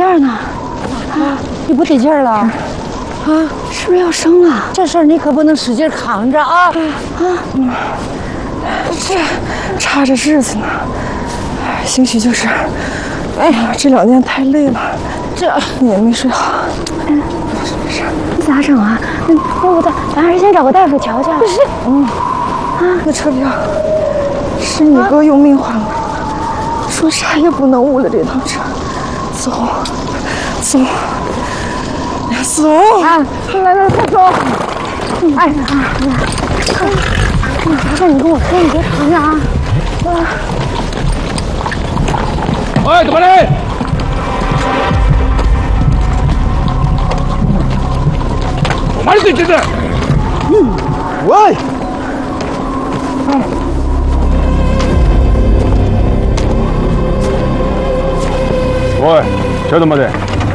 儿呢？啊， 你不得劲儿了？啊， 是不是要生了？ 这事儿你可不能使劲扛着啊！ 这差着日子呢。兴许就是，哎呀，这2年太累了，你也没睡好。 你咋整啊？要不咱还是先找个大夫瞧瞧。不是， 那车里啊，是你哥用命换了，说啥也不能误了这趟车。走， 啊，来，快走！ 哎呀，你啥事你跟我说，你别扛着啊。 哎，怎么嘞？慢点，真的。 喂。 喂，晓得没得？